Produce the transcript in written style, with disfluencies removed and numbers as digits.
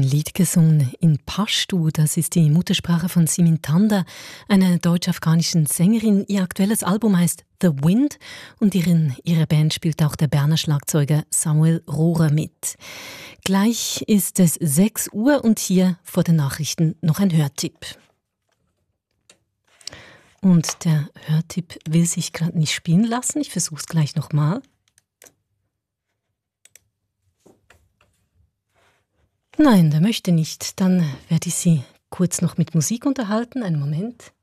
ein Lied gesungen in Pashto. Das ist die Muttersprache von Simin Tanda, einer deutsch-afghanischen Sängerin. Ihr aktuelles Album heißt The Wind und ihre Band spielt auch der Berner Schlagzeuger Samuel Rohrer mit. Gleich ist es 6 Uhr und hier vor den Nachrichten noch ein Hörtipp. Und der Hörtipp will sich gerade nicht spielen lassen. Ich versuche es gleich nochmal. Nein, der möchte nicht. Dann werde ich Sie kurz noch mit Musik unterhalten. Einen Moment.